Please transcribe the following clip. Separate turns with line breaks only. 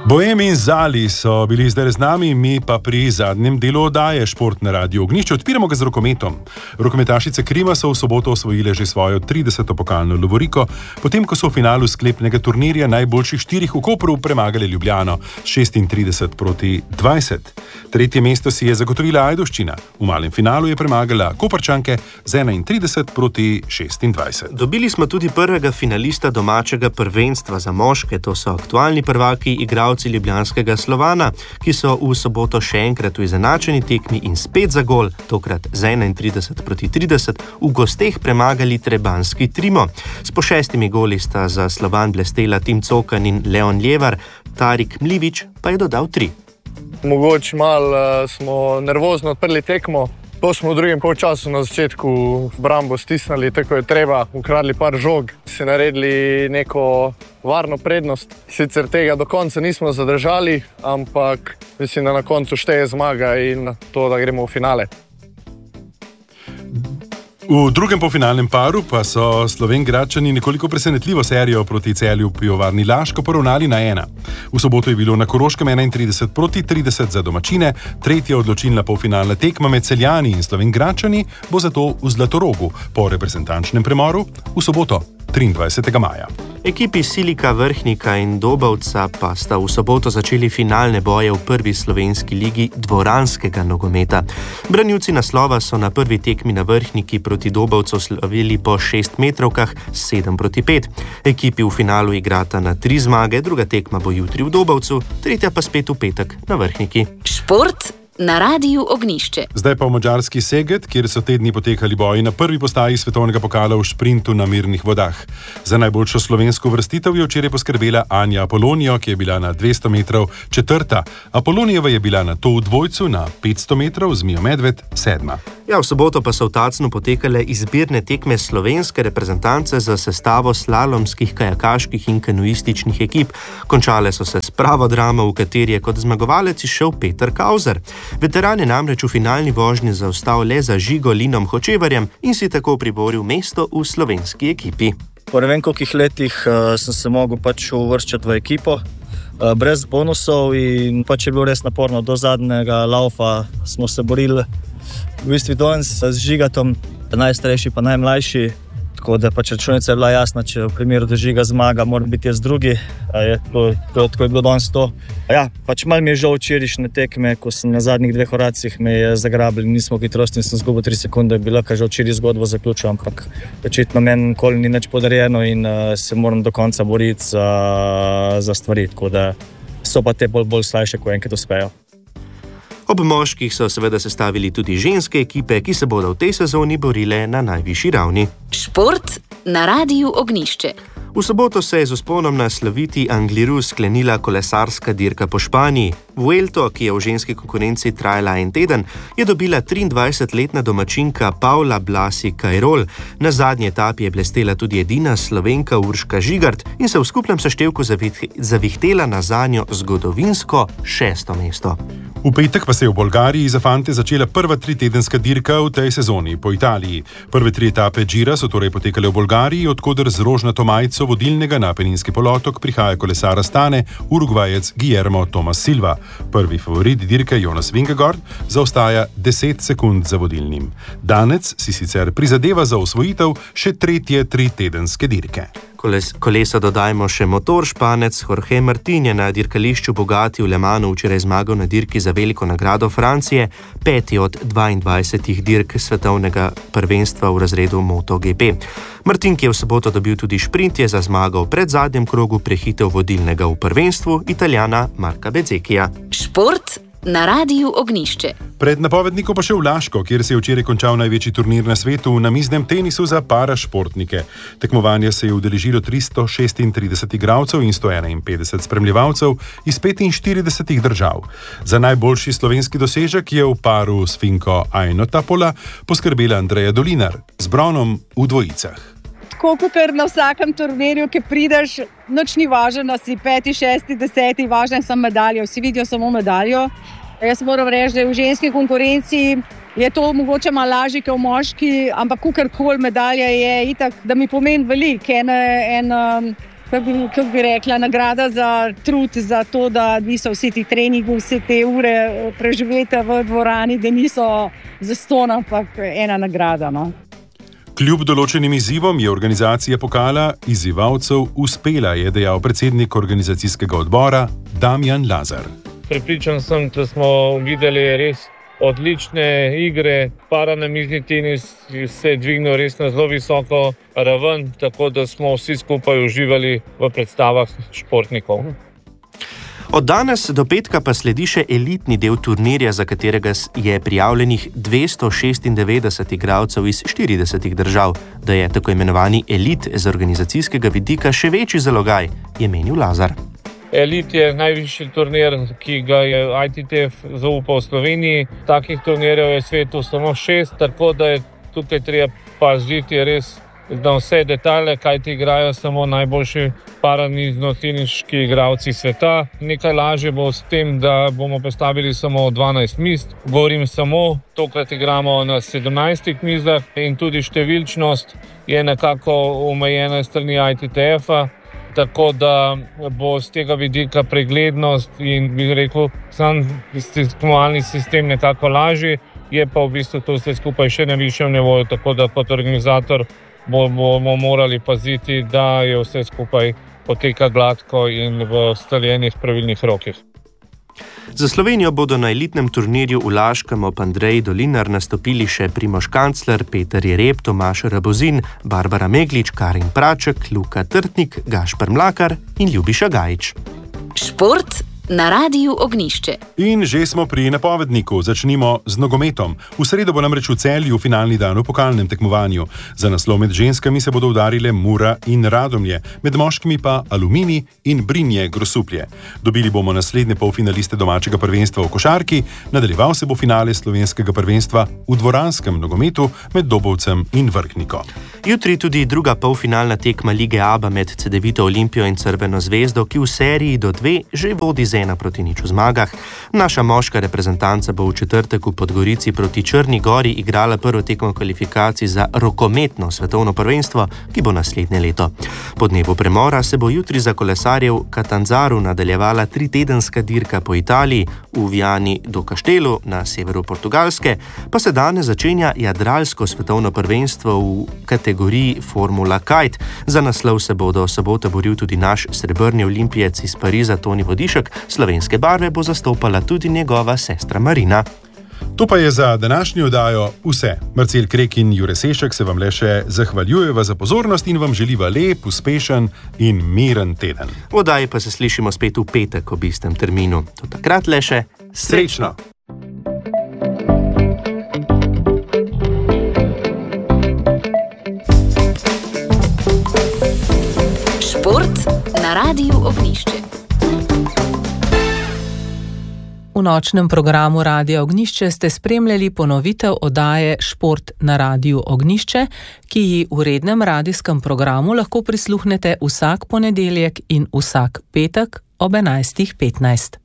Bohem in Zali so bili zdaj z nami, mi pa pri zadnjem delu oddaje Šport na Radiu Ognjišče. Odpiramo ga z rokometom. Rokometašice Krima so v soboto osvojile že svojo 30. pokalno lovoriko, potem ko so v finalu sklepnega turnirja najboljših štirih v Kopru premagali Ljubljano 36-20. Tretje mesto si je zagotovila Ajdovščina. V malem finalu je premagala Koprčanke z 31-26.
Dobili smo tudi prvega finalista domačega prvenstva za moške, to so aktualni prvaki igralci ljubljanskega Slovana, ki so v soboto še enkrat v izenačeni tekmi in spet za gol, tokrat z 31-30, v gosteh premagali trebanski Trimo. S po 6 goli sta za Slovan blestela Tim Cokan in Leon Ljevar, Tarik Mlivič pa je dodal 3.
Mogoče malo smo nervozno odprli tekmo. To smo v drugem polčasu na začetku v brambo stisnili, tako je treba, ukradli par žog, si naredili neko varno prednost. Sicer tega do konca nismo zadržali, ampak mislim, da na koncu šteje zmaga in to, da gremo v finale.
V drugem polfinalnem paru pa so Slovenjgradčani nekoliko presenetljivo serijo proti Celju Pivovarni Laško poravnali na 1. V soboto je bilo na Koroškem 31-30 za domačine, tretja odločilna polfinalna tekma med Celjani in Slovenjgradčani bo zato v Zlatorogu po reprezentančnem premoru v soboto 23. maja.
Ekipi Silika Vrhnika in Dobovca pa sta v soboto začeli finalne boje v prvi slovenski ligi dvoranskega nogometa. Branilci naslova so na prvi tekmi na Vrhniki proti Dobovcu slavili po 6 metrovkah 7-5. Ekipi v finalu igrata na 3 zmage, druga tekma bo jutri v Dobovcu, tretja pa spet v petek na Vrhniki.
Šport na Radiu Ognjišče.
Zdaj pa v madžarski Szeged, kjer so te dni potekali boji na prvi postaji svetovnega pokala v šprintu na mirnih vodah. Za najboljšo slovensko vrstitev je včeraj poskrbela Anja Apolonijo, ki je bila na 200 metrov četrta. Apolonijeva je bila na to v dvojcu na 500 metrov, Zmijo Medved 7.
Ja, v soboto pa so v Tacnu potekale izbirne tekme slovenske reprezentance za sestavo slalomskih, kajakaških in kanuističnih ekip. Končale so se s pravo dramo, v kateri je kot zmagovalec izšel Peter Kauzer. Veteran je namreč v finalni vožnji zaostal le za Žigo Linom Hočevarjem in si tako priboril mesto v slovenski ekipi.
Po ne vem kolikih letih sem se mogel uvrščati v ekipo, brez bonusov in je bilo res naporno. Do zadnjega laufa smo se borili v bistvu danes z Žigatom, najstarejši pa najmlajši, tako da računica je bila jasna, če v primeru, da Žiga zmaga, mora biti jaz drugi. Tako je bilo danes to. Ja, malo mi je žal včerajšnje tekme, ko sem na zadnjih 2 horacih me je zagrabili, nismo hitrosti in sem zgubil 3 sekunde, bila že včeraj zgodbo zaključil, ampak očitno meni nikoli ni nič podarjeno in se moram do konca boriti za stvari, tako da so pa te bolj slajše, ko enkrat uspejo.
Ob moških so seveda sestavili tudi ženske ekipe, ki se bodo v tej sezoni borile na najvišji ravni.
Šport na Radiu Ognjišče.
V soboto se je z vzponom na sloviti Angliru sklenila kolesarska dirka po Španiji. Vuelto, ki je v ženski konkurenci trajala en teden, je dobila 23-letna domačinka Paula Blasi Kajrol. Na zadnji etapi je blestela tudi edina Slovenka Urška Žigart in se v skupnem seštevku zavihtela na zanjo zgodovinsko 6. mesto.
V petek pa se je v Bolgariji za fante začela prva 3-tedenska dirka v tej sezoni po Italiji. Prve 3 etape Gira so torej potekale v Bolgariji, odkoder z rožnato majico vodilnega na Apeninski polotok prihaja kolesar Astane, Urugvajec Guillermo Tomas Silva. Prvi favorit dirke Jonas Vingegaard zaostaja 10 sekund za vodilnim. Danec si sicer prizadeva za osvojitev še 3. 3-tedenske dirke.
Kolesa dodajmo še motor. Španec Jorge Martin je na dirkališču Bugatti v Le Manu včeraj zmagal na dirki za veliko nagrado Francije, 5. od 22 dirk svetovnega prvenstva v razredu MotoGP. Martin, ki je v soboto dobil tudi šprint, je za zmago v predzadnjem krogu prehitel vodilnega v prvenstvu, Italijana Marka Bezzecchija.
Šport na Radiu Ognjišče.
Pred napovednikom pa še v Laško, kjer se je včeraj končal največji turnir na svetu v namiznem tenisu za parašportnike. Tekmovanje se je udeležilo 336 igralcev in 151 spremljevalcev iz 45 držav. Za najboljši slovenski dosežek je v paru s Finko Ajno Tapola poskrbela Andreja Dolinar z bronom v dvojicah.
Tako kot na vsakem turnirju, ki prideš, nič ni važno, si 5., 6., 10., važno je samo medaljo, vsi vidijo samo medaljo. Jaz moram reči, da v ženski konkurenci je to mogoče malo lažje kot v moški, ampak kakorkoli medalja je itak, da mi pomeni veliko. kako bi rekla, nagrada za trud, za to, da niso vsi ti treningi, vse te ure preživeti v dvorani, da niso zastonj, ampak ena nagrada. No.
Kljub določenim izzivom je organizacija pokala izzivalcev uspela, je dejal predsednik organizacijskega odbora Damjan Lazar.
Prepričan sem, da smo videli res odlične igre, paranamizni tenis se je dvignil res na zelo visoko raven, tako da smo vsi skupaj uživali v predstavah športnikov.
Od danes do petka pa sledi še elitni del turnirja, za katerega je prijavljenih 296 igralcev iz 40 držav. Da je tako imenovani elit z organizacijskega vidika še večji zalogaj, je menil Lazar.
Elit je najvišji turnir, ki ga je ITTF zaupal v Sloveniji. Takih turnirjev je v svetu samo 6, tako da je tukaj treba paziti res na vse detajle, kajti igrajo samo najboljši paranizno-teniški igralci sveta. Nekaj lažje bo s tem, da bomo postavili samo 12 miz. Govorim samo, tokrat igramo na 17 mizah in tudi številčnost je nekako omejena strani ITTF-a. Tako da bo z tega vidika preglednost in bi rekel, sam tekmovalni sistem nekako lažji, je pa v bistvu to vse skupaj še na višjem nivoju, tako da kot organizator bomo morali paziti, da je vse skupaj poteka gladko in v ustaljenih pravilnih rokih.
Za Slovenijo bodo na elitnem turnirju v Laškem ob Andreji Dolinar nastopili še Primož Kancler, Peter Jereb, Tomaž Rabozin, Barbara Meglič, Karin Praček, Luka Trtnik, Gašper Mlakar in Ljubiša Gajič.
Šport na Radiu Ognjišče.
In že smo pri napovedniku, začnimo z nogometom. V sredo bo namreč v Celju finalni dan v pokalnem tekmovanju. Za naslov med ženskami se bodo udarile Mura in Radomlje, med moškimi pa Aluminij in Brinje Grosuplje. Dobili bomo naslednje polfinaliste domačega prvenstva v košarki, nadaljeval se bo finale slovenskega prvenstva v dvoranskem nogometu med Dobovcem in Vrhniko.
Jutri tudi druga polfinalna tekma Lige ABA med Cedevito Olimpijo in Crveno zvezdo, ki v seriji do 2 že vodi z 1-0 v zmagah. Naša moška reprezentanca bo v četrtek v Podgorici proti Črni Gori igrala prvo tekmo kvalifikacij za rokometno svetovno prvenstvo, ki bo naslednje leto. Po dnevu premora se bo jutri za kolesarje v Catanzaru nadaljevala 3-tedenska dirka po Italiji, v Viani do Kaštelu na severu Portugalske, pa se danes začenja jadralsko svetovno prvenstvo v kategoriji Formula Kite. Za naslov se bo do sobote boril tudi naš srebrni olimpijec iz Pariza Toni Vodišek, slovenske barve bo zastopala tudi njegova sestra Marina.
To pa je za današnjo oddajo vse. Marcel Krek in Jure Sešek se vam le še zahvaljujeva za pozornost in vam želiva lep, uspešen in miren teden.
V oddaji pa se slišimo spet v petek ob istem terminu. Do takrat le še srečno!
Šport na Radiu Ognjišče.
V nočnem programu Radia Ognjišče ste spremljali ponovitev oddaje Šport na Radiu Ognjišče, ki ji v rednem radijskem programu lahko prisluhnete vsak ponedeljek in vsak petek ob 11.15.